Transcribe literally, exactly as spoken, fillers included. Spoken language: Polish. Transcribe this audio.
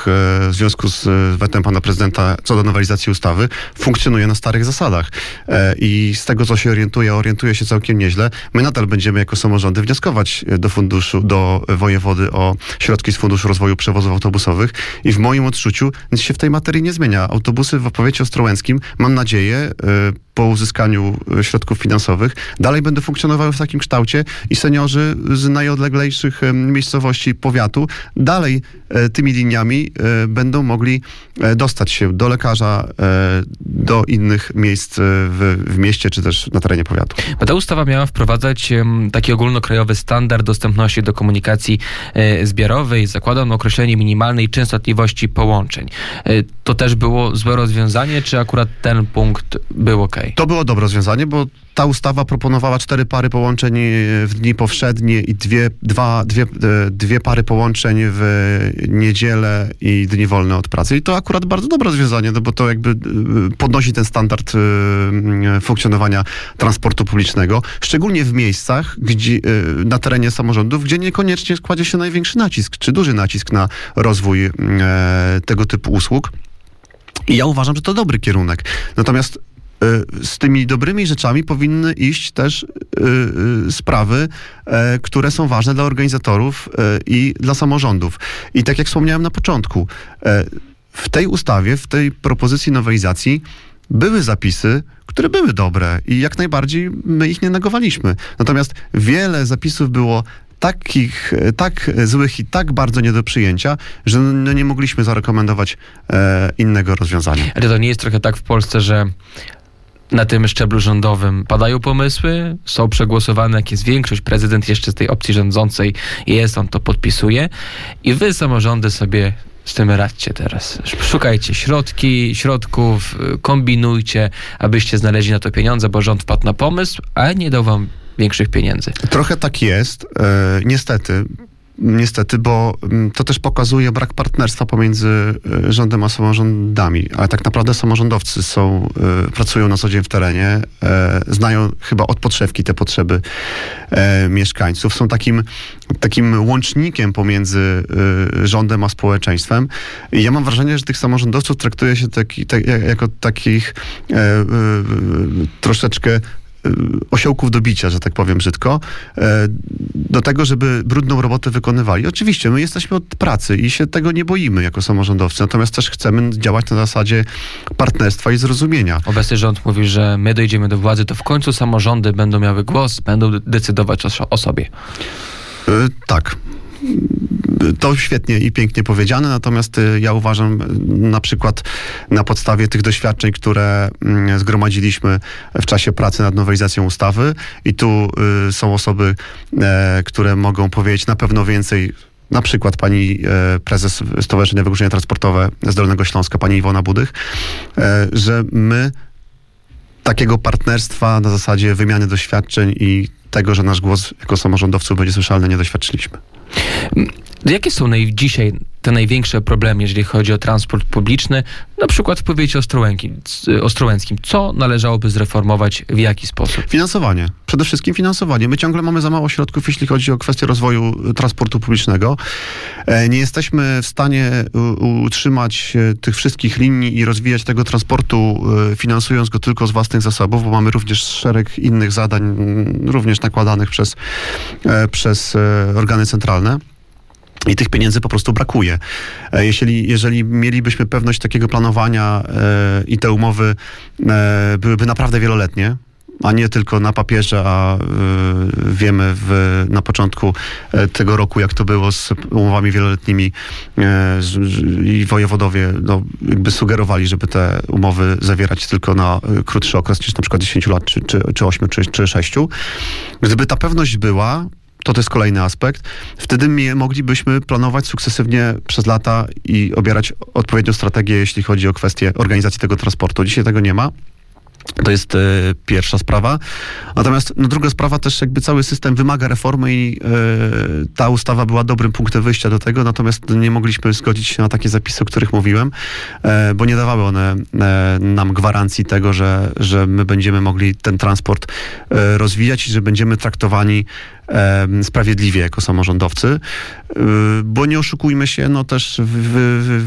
w związku z wetem pana prezydenta co do nowelizacji ustawy funkcjonuje na starych zasadach. I z tego, co się orientuje, orientuje się całkiem nieźle. My nadal będziemy jako samorządy wnioskować do funduszu, do wojewody o środki z Funduszu Rozwoju Przewozów Autobusowych i w moim odczuciu nic się w tej materii nie zmienia. Autobusy w powiecie ostrołęckim, mam nadzieję, po uzyskaniu środków finansowych, dalej będą funkcjonowały w takim kształcie i seniorzy z najodleglejszych miejscowości powiatu dalej tymi liniami będą mogli dostać się do lekarza, do innych miejsc w, w mieście, czy też na terenie powiatu. Bo ta ustawa miała wprowadzać taki ogólnokrajowy standard dostępności do komunikacji zbiorowej. Zakłada on określenie minimalnej częstotliwości połączeń. To też było złe rozwiązanie, czy akurat ten punkt był ok? To było dobre rozwiązanie, bo ta ustawa proponowała cztery pary połączeń w dni powszednie i dwie, dwa, dwie, dwie pary połączeń w niedzielę i dni wolne od pracy. I to akurat bardzo dobre rozwiązanie, no bo to jakby podnosi ten standard funkcjonowania transportu publicznego, szczególnie w miejscach, gdzie, na terenie samorządów, gdzie niekoniecznie kładzie się największy nacisk, czy duży nacisk na rozwój tego typu usług. I ja uważam, że to dobry kierunek. Natomiast z tymi dobrymi rzeczami powinny iść też y, y, sprawy, y, które są ważne dla organizatorów y, i dla samorządów. I tak jak wspomniałem na początku, y, w tej ustawie, w tej propozycji nowelizacji były zapisy, które były dobre i jak najbardziej my ich nie negowaliśmy. Natomiast wiele zapisów było takich, tak złych i tak bardzo nie do przyjęcia, że no nie mogliśmy zarekomendować e, innego rozwiązania. Ale to nie jest trochę tak w Polsce, że na tym szczeblu rządowym padają pomysły, są przegłosowane, jak jest większość, prezydent jeszcze z tej opcji rządzącej jest, on to podpisuje i wy, samorządy, sobie z tym radźcie teraz. Szukajcie środki, środków, kombinujcie, abyście znaleźli na to pieniądze, bo rząd wpadł na pomysł, a nie dał wam większych pieniędzy. Trochę tak jest, e, niestety. Niestety, bo to też pokazuje brak partnerstwa pomiędzy rządem a samorządami. Ale tak naprawdę samorządowcy są, pracują na co dzień w terenie, znają chyba od podszewki te potrzeby mieszkańców. Są takim, takim łącznikiem pomiędzy rządem a społeczeństwem. I ja mam wrażenie, że tych samorządowców traktuje się taki, tak, jako takich troszeczkę osiołków do bicia, że tak powiem brzydko, do tego, żeby brudną robotę wykonywali. Oczywiście, my jesteśmy od pracy i się tego nie boimy jako samorządowcy, natomiast też chcemy działać na zasadzie partnerstwa i zrozumienia. Obecny rząd mówi, że my dojdziemy do władzy, to w końcu samorządy będą miały głos, będą decydować o, o sobie. Yy, tak. To świetnie i pięknie powiedziane, natomiast ja uważam na przykład na podstawie tych doświadczeń, które zgromadziliśmy w czasie pracy nad nowelizacją ustawy i tu y, są osoby, e, które mogą powiedzieć na pewno więcej. Na przykład pani e, prezes Stowarzyszenia Wykluczenie Transportowe z Dolnego Śląska, pani Iwona Budych, e, że my takiego partnerstwa na zasadzie wymiany doświadczeń i tego, że nasz głos jako samorządowców będzie słyszalny, nie doświadczyliśmy. Jakie są naj, dzisiaj te największe problemy, jeżeli chodzi o transport publiczny, na przykład w powiecie ostrołęckim? ostrołęckim? Co należałoby zreformować, w jaki sposób? Finansowanie. Przede wszystkim finansowanie. My ciągle mamy za mało środków, jeśli chodzi o kwestię rozwoju transportu publicznego. Nie jesteśmy w stanie utrzymać tych wszystkich linii i rozwijać tego transportu, finansując go tylko z własnych zasobów, bo mamy również szereg innych zadań, również nakładanych przez, przez organy centralne. I tych pieniędzy po prostu brakuje. Jeśli, jeżeli mielibyśmy pewność takiego planowania e, i te umowy e, byłyby naprawdę wieloletnie, a nie tylko na papierze, a y, wiemy w, na początku tego roku, jak to było z umowami wieloletnimi y, i wojewodowie no, jakby sugerowali, żeby te umowy zawierać tylko na krótszy okres niż na przykład dziesięć lat, czy, czy, czy osiem, czy, czy sześć. Gdyby ta pewność była, to to jest kolejny aspekt. Wtedy moglibyśmy planować sukcesywnie przez lata i obierać odpowiednią strategię, jeśli chodzi o kwestię organizacji tego transportu. Dzisiaj tego nie ma. To jest e, pierwsza sprawa. Natomiast no, druga sprawa też jakby cały system wymaga reformy i e, ta ustawa była dobrym punktem wyjścia do tego, natomiast nie mogliśmy zgodzić się na takie zapisy, o których mówiłem, e, bo nie dawały one e, nam gwarancji tego, że, że my będziemy mogli ten transport e, rozwijać i że będziemy traktowani e, sprawiedliwie jako samorządowcy, e, bo nie oszukujmy się, no też w, w,